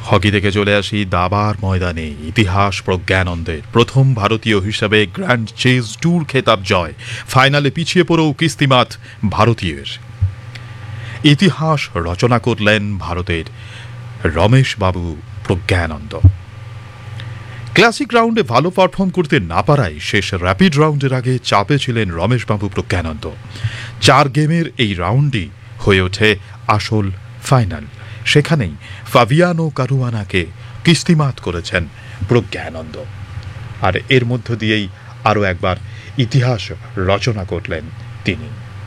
Hockey থেকে চলে আসি দাবার ময়দানে। ইতিহাস প্রজ্ঞানন্দের প্রথম ভারতীয় হিসাবে গ্র্যান্ড চেজ ট্যুর খেতাব জয়, ফাইনালে পিছিয়ে পড়েও কিস্তিমাত ভারতীয়ের। ইতিহাস রচনা করলেন ভারতের রমেশ বাবু প্রজ্ঞানন্দ। ক্লাসিক রাউন্ডে ভালো পারফর্ম করতে না পারায় শেষ র্যাপিড রাউন্ডের আগে চাপে ছিলেন রমেশবাবু প্রজ্ঞানন্দ। 4 গেমের এই রাউন্ডই হয়ে ওঠে আসল ফাইনাল। সেখানেই ফাবিয়ানো কারুয়ানাকে কিস্তিমাত করেছেন প্রজ্ঞানন্দ, আর এর মধ্য দিয়েই আরও একবার ইতিহাস রচনা করলেন তিনি।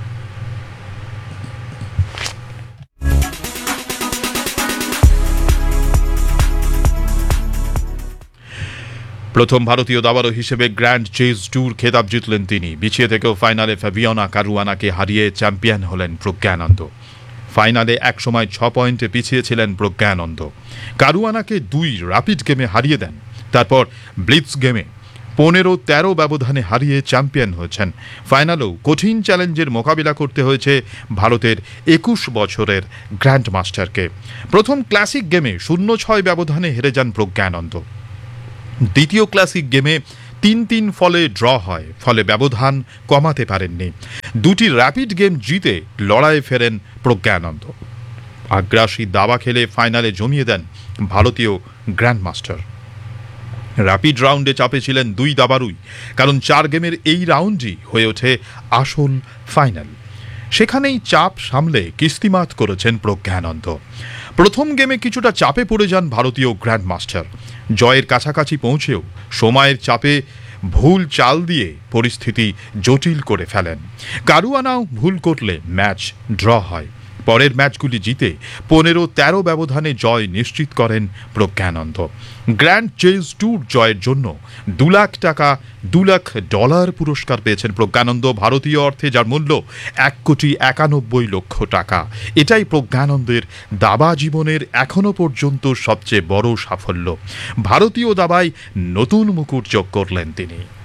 প্রথম ভারতীয় দাবাড়ু হিসেবে গ্র্যান্ড চেজ ট্যুর খেতাব জিতলেন তিনি। পিছিয়ে থেকেও ফাইনালে ফাবিয়ানো কারুয়ানাকে হারিয়ে চ্যাম্পিয়ন হলেন প্রজ্ঞানন্দ। ফাইনালে একসময় 6 পয়েন্টে পিছিয়ে ছিলেন প্রজ্ঞানন্দ। কারুয়ানাকে 2 র্যাপিড গেমে হারিয়ে দেন, তারপর ব্লিটজ গেমে 15-13 ব্যবধানে হারিয়ে চ্যাম্পিয়ন হয়েছেন। ফাইনালেও কঠিন চ্যালেঞ্জের মোকাবিলা করতে হয়েছে ভারতের 21 বছরের গ্র্যান্ড মাস্টারকে। প্রথম ক্লাসিক গেমে 0-6 ব্যবধানে হেরে যান প্রজ্ঞানন্দ। দ্বিতীয় ক্লাসিক গেমে 3-3 ফলে ড্র হয়, ফলে ব্যবধান কমাতে পারেননি। 2টি র্যাপিড গেম জিতে লড়াইয়ে ফেরেন প্রজ্ঞানন্দ। আগ্রাসী দাবা খেলে ফাইনালে জমিয়ে দেন ভারতীয় গ্র্যান্ডমাস্টার। র্যাপিড রাউন্ডে চাপে ছিলেন 2 দাবাড়ুই, কারণ 4 গেমের এই রাউন্ডই হয়ে ওঠে আসল ফাইনাল। সেখানেই চাপ সামলে কিস্তিমাত করেছেন প্রজ্ঞানন্দ। প্রথম গেমে কিছুটা চাপে পড়ে যান ভারতীয় গ্র্যান্ডমাস্টার। জয়ের কাছাকাছি পৌঁছেও সময়ের চাপে ভুল চাল দিয়ে পরিস্থিতি জটিল করে ফেলেন। কারুয়ানাও ভুল করলে ম্যাচ ড্র হয়। পরের ম্যাচগুলি জিতে 15-13 ব্যবধানে জয় নিশ্চিত করেন প্রজ্ঞানন্দ। গ্র্যান্ড চেজ ট্যুর জয়ের জন্য $2 লাখ, $2 লাখ পুরস্কার পেয়েছেন প্রজ্ঞানন্দ, ভারতীয় অর্থে যার মূল্য $1,91,00,000। এটাই প্রজ্ঞানন্দের দাবা জীবনের এখনো পর্যন্ত সবচেয়ে বড় সাফল্য। ভারতীয় দাবায় নতুন মুকুট যোগ করলেন তিনি।